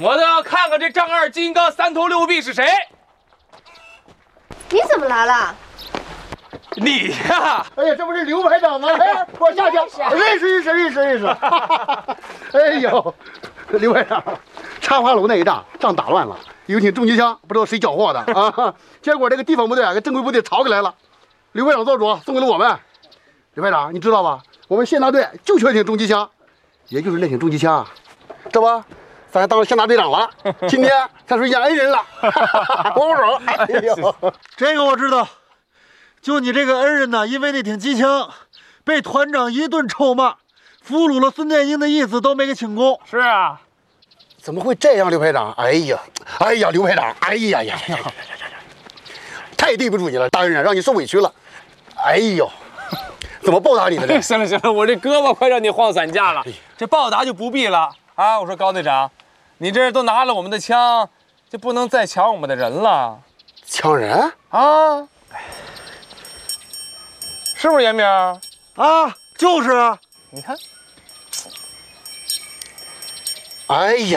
我倒要看看这丈二金刚三头六臂是谁。 你怎么来了？ 你呀！ 哎呀，这不是刘排长吗？哎，给我下去，认识。哎呦，刘排长，茶花楼那一仗打乱了，有挺重机枪，不知道谁缴获的啊。结果这个地方部队跟正规部队吵起来了，刘排长做主送给了我们。刘排长，你知道吧？我们县大队就缺挺重机枪，也就是那挺重机枪，这不，咱当了县大队长了，今天才是演恩人了，握手。哎呦， 这个我知道。就你这个恩人呢，因为那挺机枪，被团长一顿臭骂，俘虏了孙殿英的意思都没给请功。 是啊， 怎么会这样，刘排长？哎呀，刘排长，哎呀，太对不住你了，大恩人，让你受委屈了。哎呦，怎么报答你呢？ 行了，我这胳膊快让你晃散架了，这报答就不必了啊！我说高队长，你这都拿了我们的枪，就不能再抢我们的人了？ 抢人啊？是不是严明？ 啊，就是啊。 你看， 哎呀，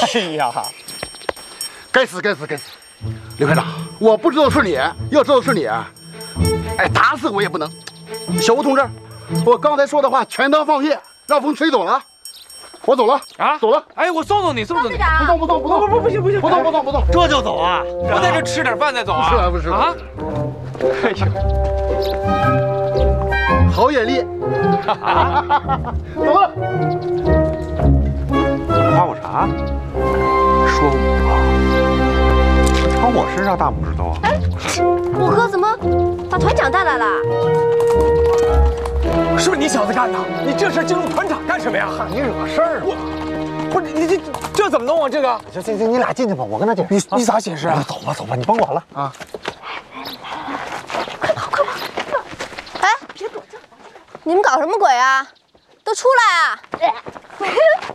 该死！刘排长，我不知道是你，要知道是你，哎，打死我也不能。小吴同志，我刚才说的话全当放屁，让风吹走了。我走了啊，走了。 哎，我送你。 队长， 不动，不动， 这就走啊？ 不在这吃点饭再走啊？ 不是啊！ 哎呦，好眼力！走了。 夸我啥？说我朝我身上大拇指头啊！ 哎，我哥怎么把团长带来了？ 是不是你小子干的？你这事惊动团长干什么呀？ 你惹事儿了？ 不是你这怎么弄啊？这个行，你俩进去吧，我跟他解释。 你咋解释啊？ 走吧，你甭管了啊。 快跑！哎，别躲着！你们搞什么鬼啊？都出来啊！